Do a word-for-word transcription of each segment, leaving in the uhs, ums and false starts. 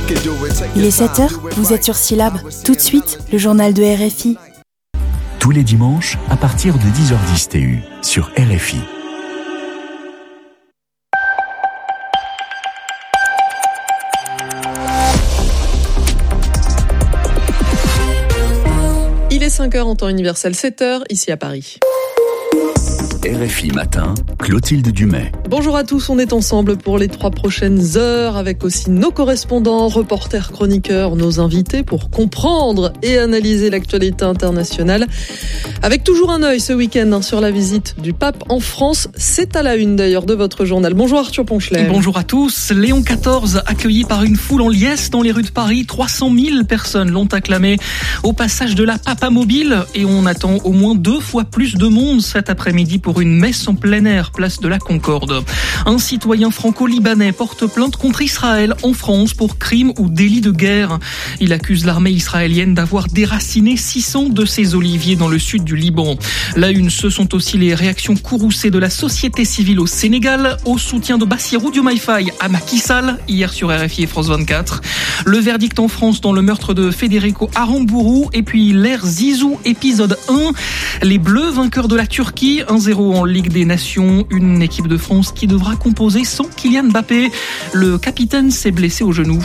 Il est sept heures, vous êtes sur Syllab. Tout de suite, le journal de R F I. Tous les dimanches, à partir de dix heures dix T U, sur R F I. Il est cinq heures en temps universel, sept heures ici à Paris. R F I Matin, Clotilde Dumais. Bonjour à tous, on est ensemble pour les trois prochaines heures avec aussi nos correspondants, reporters, chroniqueurs, nos invités pour comprendre et analyser l'actualité internationale. Avec toujours un œil ce week-end sur la visite du pape en France. C'est à la une d'ailleurs de votre journal. Bonjour Arthur Ponchelet. Bonjour à tous. Léon quatorze accueilli par une foule en liesse dans les rues de Paris. trois cent mille personnes l'ont acclamé au passage de la Papamobile et on attend au moins deux fois plus de monde cet après-midi pour une messe en plein air, place de la Concorde. Un citoyen franco-libanais porte plainte contre Israël en France pour crime ou délit de guerre. Il accuse l'armée israélienne d'avoir déraciné six cents de ses oliviers dans le sud du Liban. La une, ce sont aussi les réactions courroucées de la société civile au Sénégal au soutien de Bassirou Diomaye Faye à Macky Sall hier sur R F I et France vingt-quatre. Le verdict en France dans le meurtre de Federico Arambourou et puis l'ère Zizou épisode un. Les Bleus vainqueurs de la Turquie un zéro en Ligue des Nations, une équipe de France qui devra composer sans Kylian Mbappé. Le capitaine s'est blessé au genou.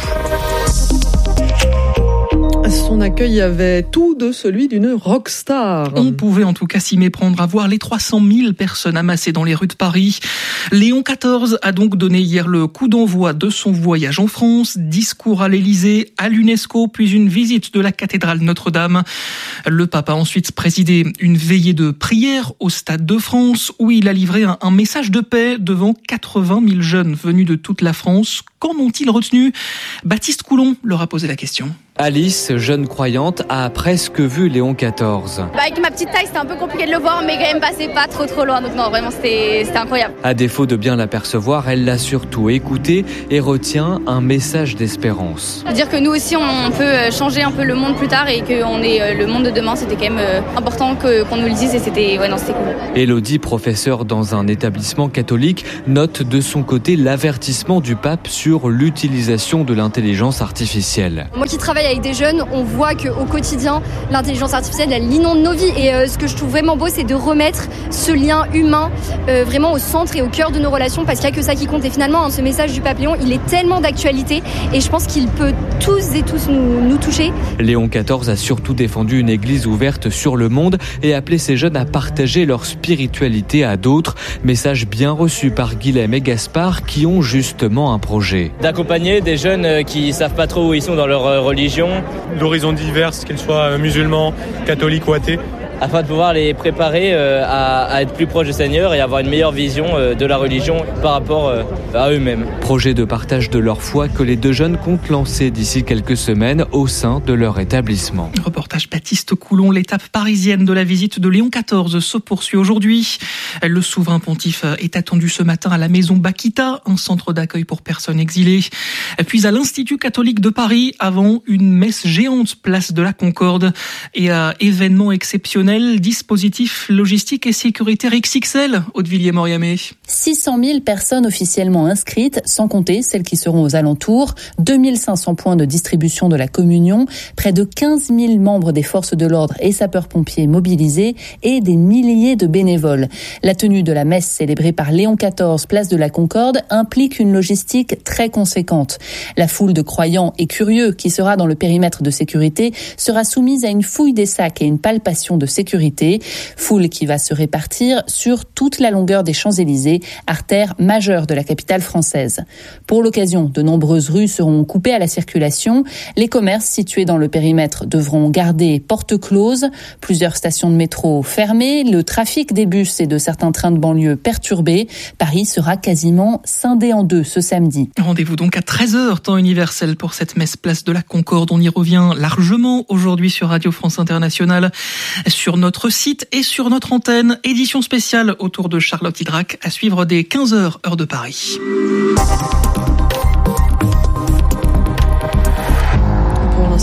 Son accueil avait tout de celui d'une rockstar. On pouvait en tout cas s'y méprendre à voir les trois cent mille personnes amassées dans les rues de Paris. Léon quatorze a donc donné hier le coup d'envoi de son voyage en France, discours à l'Élysée, à l'UNESCO, puis une visite de la cathédrale Notre-Dame. Le pape a ensuite présidé une veillée de prière au Stade de France où il a livré un, un message de paix devant quatre-vingt mille jeunes venus de toute la France. Qu'en ont-ils retenu ? Baptiste Coulon leur a posé la question. Alice, jeune croyante, a presque vu Léon quatorze. Bah avec ma petite taille, c'était un peu compliqué de le voir, mais quand même passé pas trop trop loin. Donc non, vraiment, c'était, c'était incroyable. À défaut de bien l'apercevoir, elle l'a surtout écouté et retient un message d'espérance. Dire que nous aussi, on peut changer un peu le monde plus tard et qu'on est le monde de demain, c'était quand même important que, qu'on nous le dise et c'était, ouais, non, c'était cool. Élodie, professeure dans un établissement catholique, note de son côté l'avertissement du pape sur l'utilisation de l'intelligence artificielle. Moi qui travaille avec des jeunes, on voit qu'au quotidien, l'intelligence artificielle, elle inonde nos vies. Et euh, ce que je trouve vraiment beau, c'est de remettre ce lien humain euh, vraiment au centre et au cœur de nos relations, parce qu'il n'y a que ça qui compte. Et finalement, hein, ce message du pape Léon, il est tellement d'actualité et je pense qu'il peut tous et tous nous, nous toucher. Léon quatorze a surtout défendu une église ouverte sur le monde et appelé ses jeunes à partager leur spiritualité à d'autres. Message bien reçu par Guilhem et Gaspard qui ont justement un projet. D'accompagner des jeunes qui savent pas trop où ils sont dans leur religion. D'horizons divers, qu'elles soient musulmans, catholiques ou athées. Afin de pouvoir les préparer à, à être plus proches du Seigneur et avoir une meilleure vision de la religion par rapport à eux-mêmes. Projet de partage de leur foi que les deux jeunes comptent lancer d'ici quelques semaines au sein de leur établissement. Reportage Baptiste Coulon, l'étape parisienne de la visite de Léon quatorze se poursuit aujourd'hui. Le souverain pontife est attendu ce matin à la maison Bakita, un centre d'accueil pour personnes exilées. Puis à l'Institut catholique de Paris avant une messe géante place de la Concorde et à événement exceptionnel. Dispositif logistique et sécuritaire X X L, Aude-Villiers-Moriamé. six cent mille personnes officiellement inscrites, sans compter celles qui seront aux alentours, deux mille cinq cents points de distribution de la communion, près de quinze mille membres des forces de l'ordre et sapeurs-pompiers mobilisés et des milliers de bénévoles. La tenue de la messe célébrée par Léon quatorze, place de la Concorde, implique une logistique très conséquente. La foule de croyants et curieux qui sera dans le périmètre de sécurité sera soumise à une fouille des sacs et une palpation de sécurité. sécurité, foule qui va se répartir sur toute la longueur des Champs-Élysées, artère majeure de la capitale française. Pour l'occasion, de nombreuses rues seront coupées à la circulation. Les commerces situés dans le périmètre devront garder portes closes, plusieurs stations de métro fermées, le trafic des bus et de certains trains de banlieue perturbé. Paris sera quasiment scindé en deux ce samedi. Rendez-vous donc à treize heures, temps universel pour cette messe place de la Concorde. On y revient largement aujourd'hui sur Radio France Internationale, sur notre site et sur notre antenne. Édition spéciale autour de Charlotte Hydrac à suivre dès quinze heures, heure de Paris. Pour l'instant, il est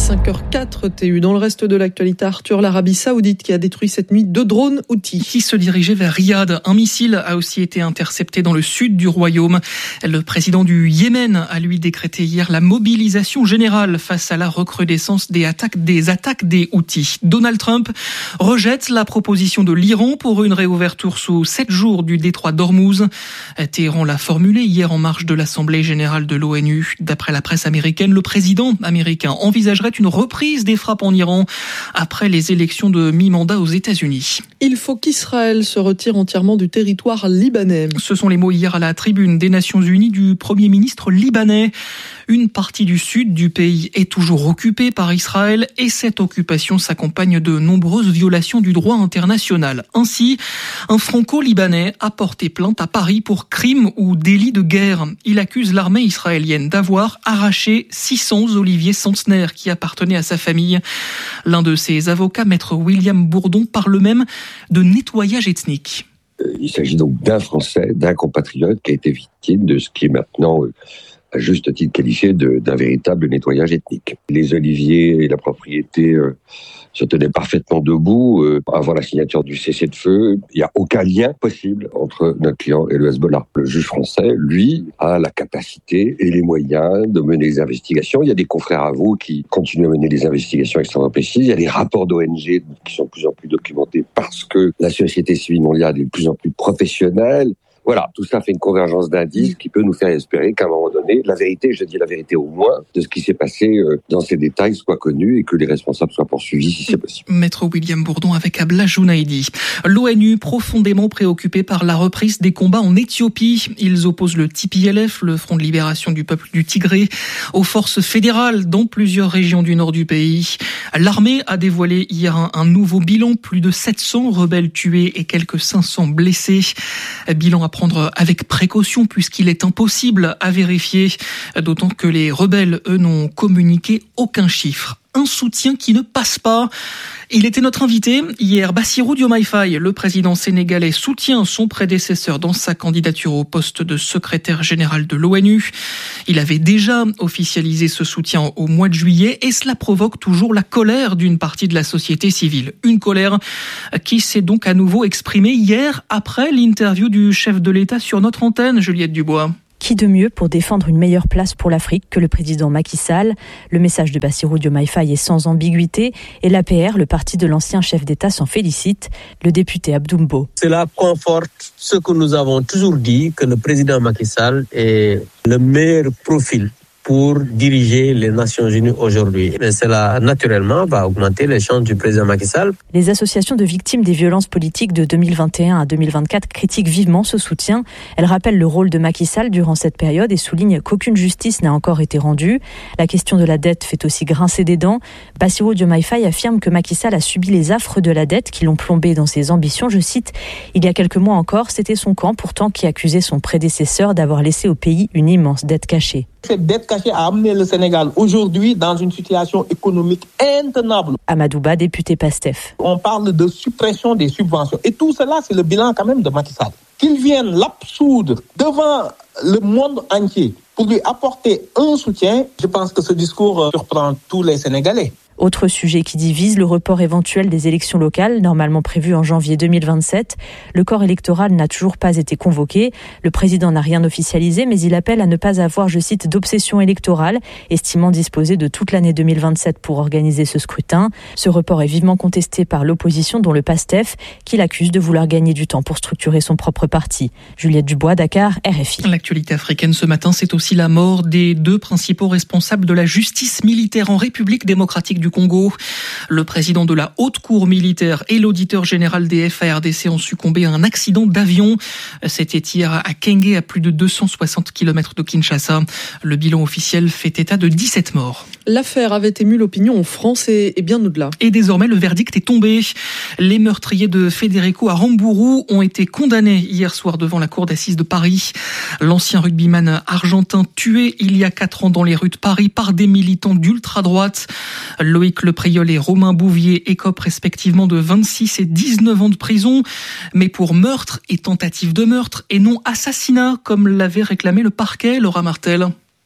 cinq heures quatre T U. Dans le reste de l'actualité, Arthur, l'Arabie Saoudite qui a détruit cette nuit deux drones Houthis. Qui se dirigeaient vers Riyad. Un missile a aussi été intercepté dans le sud du royaume. Le président du Yémen a lui décrété hier la mobilisation générale face à la recrudescence des attaques des attaques des Houthis. Donald Trump rejette la proposition de l'Iran pour une réouverture sous sept jours du détroit d'Ormuz. Téhéran l'a formulé hier en marge de l'Assemblée générale de l'ONU. D'après la presse américaine, le président américain envisagerait une reprise des frappes en Iran après les élections de mi-mandat aux États-Unis. Il faut qu'Israël se retire entièrement du territoire libanais. Ce sont les mots hier à la tribune des Nations Unies du Premier ministre libanais. Une partie du sud du pays est toujours occupée par Israël et cette occupation s'accompagne de nombreuses violations du droit international. Ainsi, un franco-libanais a porté plainte à Paris pour crime ou délit de guerre. Il accuse l'armée israélienne d'avoir arraché six cents oliviers centenaires qui appartenaient à sa famille. L'un de ses avocats, maître William Bourdon, parle même de nettoyage ethnique. Il s'agit donc d'un Français, d'un compatriote qui a été victime de ce qui est maintenant à juste titre qualifié de, d'un véritable nettoyage ethnique. Les oliviers et la propriété euh, se tenaient parfaitement debout euh, avant la signature du cessez-le-feu. Il n'y a aucun lien possible entre notre client et le Hezbollah. Le juge français, lui, a la capacité et les moyens de mener des investigations. Il y a des confrères à vous qui continuent à mener des investigations extrêmement précises. Il y a des rapports d'O N G qui sont de plus en plus documentés parce que la société civile mondiale est de plus en plus professionnelle. Voilà, tout ça fait une convergence d'indices qui peut nous faire espérer qu'à un moment donné, la vérité, je dis la vérité au moins, de ce qui s'est passé dans ces détails soit connue et que les responsables soient poursuivis si c'est possible. Maître William Bourdon avec Abla Jounaidi. L'ONU profondément préoccupée par la reprise des combats en Éthiopie. Ils opposent le T P L F, le Front de libération du peuple du Tigré, aux forces fédérales dans plusieurs régions du nord du pays. L'armée a dévoilé hier un, un nouveau bilan, plus de sept cents rebelles tués et quelques cinq cents blessés. Bilan à prendre avec précaution puisqu'il est impossible à vérifier, d'autant que les rebelles, eux, n'ont communiqué aucun chiffre. Un soutien qui ne passe pas. Il était notre invité hier. Bassirou Diomaye Faye, le président sénégalais, soutient son prédécesseur dans sa candidature au poste de secrétaire général de l'ONU. Il avait déjà officialisé ce soutien au mois de juillet et cela provoque toujours la colère d'une partie de la société civile. Une colère qui s'est donc à nouveau exprimée hier après l'interview du chef de l'État sur notre antenne, Juliette Dubois. Qui de mieux pour défendre une meilleure place pour l'Afrique que le président Macky Sall? Le message de Bassirou Diomaye Faye est sans ambiguïté et l'A P R, le parti de l'ancien chef d'État, s'en félicite. Le député Abdoumbo. Cela conforte ce que nous avons toujours dit, que le président Macky Sall est le meilleur profil pour diriger les Nations Unies aujourd'hui. Mais cela, naturellement, va augmenter les chances du président Macky Sall. Les associations de victimes des violences politiques de deux mille vingt et un à deux mille vingt-quatre critiquent vivement ce soutien. Elles rappellent le rôle de Macky Sall durant cette période et soulignent qu'aucune justice n'a encore été rendue. La question de la dette fait aussi grincer des dents. Bassirou Diomaye Faye affirme que Macky Sall a subi les affres de la dette qui l'ont plombé dans ses ambitions. Je cite, « Il y a quelques mois encore, c'était son camp pourtant qui accusait son prédécesseur d'avoir laissé au pays une immense dette cachée. » Cette dette cachée a amené le Sénégal aujourd'hui dans une situation économique intenable. Amadouba, député PASTEF. On parle de suppression des subventions. Et tout cela, c'est le bilan quand même de Macky Sall. Qu'il vienne l'absoudre devant le monde entier pour lui apporter un soutien, je pense que ce discours surprend tous les Sénégalais. Autre sujet qui divise, le report éventuel des élections locales, normalement prévues en janvier deux mille vingt-sept. Le corps électoral n'a toujours pas été convoqué. Le président n'a rien officialisé, mais il appelle à ne pas avoir, je cite, d'obsession électorale, estimant disposer de toute l'année deux mille vingt-sept pour organiser ce scrutin. Ce report est vivement contesté par l'opposition, dont le PASTEF, qui l'accuse de vouloir gagner du temps pour structurer son propre parti. Juliette Dubois, Dakar, R F I. L'actualité africaine ce matin, c'est aussi la mort des deux principaux responsables de la justice militaire en République démocratique du Congo. Le président de la haute cour militaire et l'auditeur général des F A R D C ont succombé à un accident d'avion. C'était hier à Kenge, à plus de deux cent soixante kilomètres de Kinshasa. Le bilan officiel fait état de dix-sept morts. L'affaire avait ému l'opinion en France et bien au-delà. Et désormais, le verdict est tombé. Les meurtriers de Federico Aramburu ont été condamnés hier soir devant la cour d'assises de Paris. L'ancien rugbyman argentin tué il y a quatre ans dans les rues de Paris par des militants d'ultra-droite. Loïc Lepriol et Romain Bouvier écopent respectivement de vingt-six et dix-neuf ans de prison, mais pour meurtre et tentative de meurtre et non assassinat, comme l'avait réclamé le parquet, Laura Martel.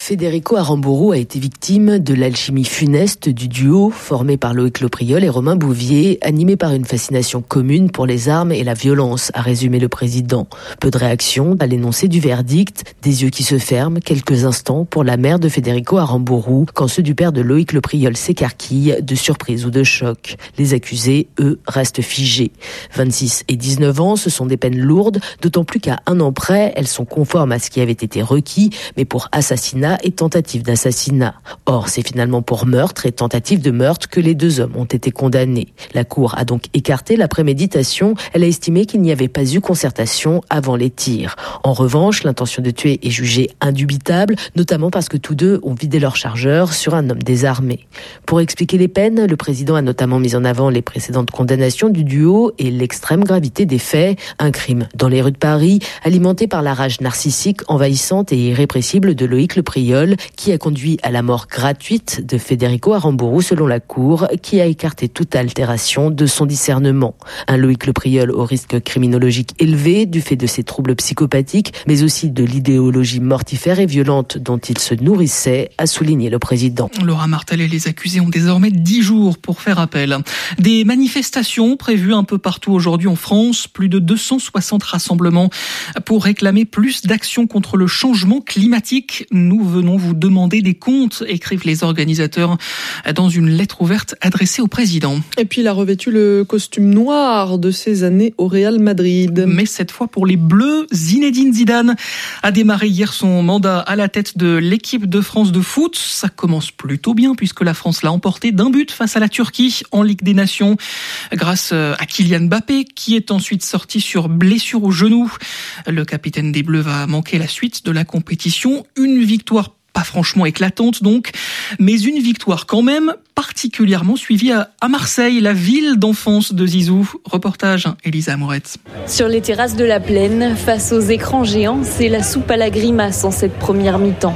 Federico Aramburu a été victime de l'alchimie funeste du duo formé par Loïc Lopriol et Romain Bouvier, animé par une fascination commune pour les armes et la violence, a résumé le président. Peu de réaction à l'énoncé du verdict, des yeux qui se ferment quelques instants pour la mère de Federico Aramburu, quand ceux du père de Loïc Lopriol s'écarquillent de surprise ou de choc. Les accusés, eux, restent figés. vingt-six et dix-neuf ans, ce sont des peines lourdes, d'autant plus qu'à un an près, elles sont conformes à ce qui avait été requis, mais pour assassinat et tentative d'assassinat. Or, c'est finalement pour meurtre et tentative de meurtre que les deux hommes ont été condamnés. La Cour a donc écarté la préméditation. Elle a estimé qu'il n'y avait pas eu concertation avant les tirs. En revanche, l'intention de tuer est jugée indubitable, notamment parce que tous deux ont vidé leur chargeur sur un homme désarmé. Pour expliquer les peines, le président a notamment mis en avant les précédentes condamnations du duo et l'extrême gravité des faits. Un crime dans les rues de Paris, alimenté par la rage narcissique, envahissante et irrépressible de Loïc Lopriol, qui a conduit à la mort gratuite de Federico Aramburu selon la Cour, qui a écarté toute altération de son discernement. Un Loïc Lopriol au risque criminologique élevé du fait de ses troubles psychopathiques, mais aussi de l'idéologie mortifère et violente dont il se nourrissait, a souligné le président. Laura Martel et les accusés ont désormais dix jours pour faire appel. Des manifestations prévues un peu partout aujourd'hui en France, plus de deux cent soixante rassemblements pour réclamer plus d'action contre le changement climatique. Nous venons vous demander des comptes, écrivent les organisateurs dans une lettre ouverte adressée au président. Et puis il a revêtu le costume noir de ses années au Real Madrid. Mais cette fois pour les Bleus, Zinedine Zidane a démarré hier son mandat à la tête de l'équipe de France de foot. Ça commence plutôt bien puisque la France l'a emporté d'un but face à la Turquie en Ligue des Nations grâce à Kylian Mbappé qui est ensuite sorti sur blessure au genou. Le capitaine des Bleus va manquer la suite de la compétition. Une victoire pas franchement éclatante donc, mais une victoire quand même particulièrement suivie à, à Marseille, la ville d'enfance de Zizou. Reportage Elisa Moretz. Sur les terrasses de la Plaine, face aux écrans géants, c'est la soupe à la grimace en cette première mi-temps.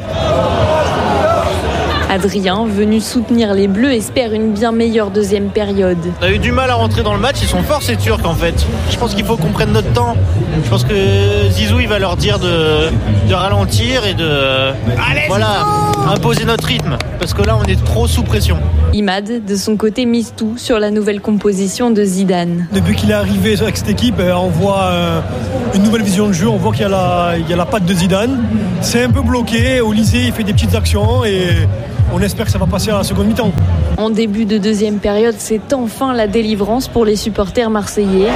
Adrien, venu soutenir les Bleus, espère une bien meilleure deuxième période. On a eu du mal à rentrer dans le match, ils sont forts ces Turcs en fait. Je pense qu'il faut qu'on prenne notre temps. Je pense que Zizou il va leur dire de, de ralentir et de Allez, voilà, imposer notre rythme. Parce que là on est trop sous pression. Imad, de son côté, mise tout sur la nouvelle composition de Zidane. Depuis qu'il est arrivé avec cette équipe, on voit une nouvelle vision de jeu, on voit qu'il y a la, il y a la patte de Zidane. C'est un peu bloqué, au lycée il fait des petites actions et on espère que ça va passer à la seconde mi-temps. En début de deuxième période, c'est enfin la délivrance pour les supporters marseillais.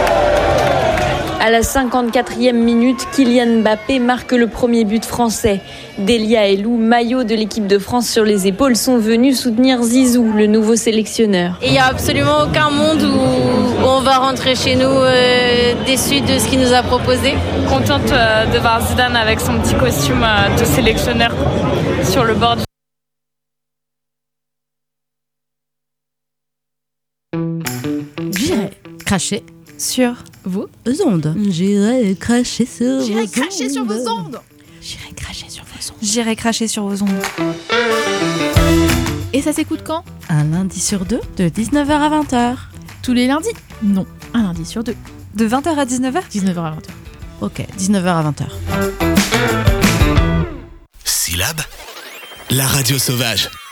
À la cinquante-quatrième minute, Kylian Mbappé marque le premier but français. Delia et Lou, maillot de l'équipe de France sur les épaules, sont venus soutenir Zizou, le nouveau sélectionneur. Il n'y a absolument aucun monde où on va rentrer chez nous euh, déçus de ce qu'il nous a proposé. Contente euh, de voir Zidane avec son petit costume euh, de sélectionneur sur le bord du... J'irai cracher sur vos ondes. J'irai cracher sur vos ondes. J'irai cracher sur vos ondes. J'irai cracher sur vos ondes. J'irai cracher sur vos ondes. Et ça s'écoute quand ? Un lundi sur deux, de dix-neuf heures à vingt heures. Tous les lundis ? Non, un lundi sur deux. De vingt heures à dix-neuf heures ? dix-neuf heures à vingt heures. Ok, dix-neuf heures à vingt heures. Syllab, la radio sauvage.